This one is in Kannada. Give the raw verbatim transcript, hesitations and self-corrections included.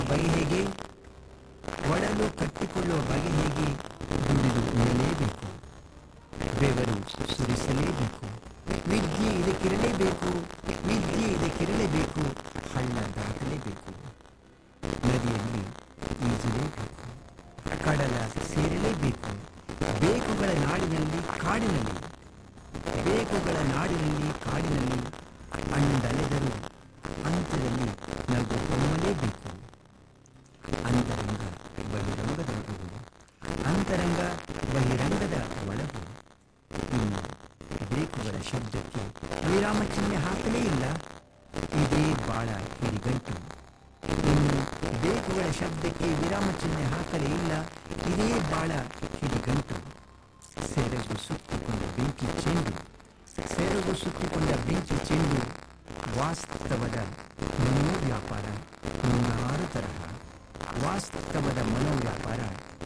ಬಗೆ ಹೇಗೆ? ಒಡಲು ಕಟ್ಟಿಕೊಳ್ಳುವ ಬಗೆ ಹೇಗೆ? ದುಡಿದು ಉಣ್ಣಲೇಬೇಕು, ಬೆವರು ಸುರಿಸಲೇಬೇಕು, ವಿದ್ಯೆ ಇದಕ್ಕಿರಲೇಬೇಕು, ವಿದ್ಯೆ ಇದಕ್ಕಿರಲೇಬೇಕು, ಹಳ್ಳ ದಾಟಲೇಬೇಕು, ನದಿಯಲ್ಲಿ ಈಜಲೇಬೇಕು, ಕಡಲ ಸೇರಲೇಬೇಕು, ಬೇಕುಗಳ ನಾಡಿನಲ್ಲಿ ಕಾಡಿನಲ್ಲಿ, ಬೇಕುಗಳ ನಾಡಿನಲ್ಲಿ ಕಾಡಿನಲ್ಲಿ ಅಂಡಲೆದರು ಅಂತ್ಯದಲ್ಲಿ ನಗು ಹೊಮ್ಮಲೇಬೇಕು. ಅಂತರಂಗ ಬಹಿರಂಗದ ಒಳಗು, ಅಂತರಂಗ ಬಹಿರಂಗದ ಒಳಗು. ಇನ್ನು ಬೇಕುಗಳ ಶಬ್ದಕ್ಕೆ ವಿರಾಮ ಚಿಹ್ನೆ ಹಾಕಲೇ ಇಲ್ಲ, ಇದೇ ಬಾಳ ಹಿರಿಗಂಟು. ಇನ್ನು ಬೇಕುಗಳ ಶಬ್ದಕ್ಕೆ ವಿರಾಮ ಚಿಹ್ನೆ ಹಾಕಲೇ ಇಲ್ಲ, ಇದೇ ಬಾಳ ಹಿರಿಗಂಟು. ಸೆರಗು ಸುತ್ತಿಕೊಂಡ ಬೆಂಕಿ ಚೆಂಡು, ಸೆರಗು ಸುತ್ತಿಕೊಂಡ ಬೆಂಕಿ ಚೆಂಡು. ವಾಸ್ತವದ ಮನೋವ್ಯಾಪಾರ ನೂರಾರು ತರಹ, ವಾಸ್ತವದ ಮನೋ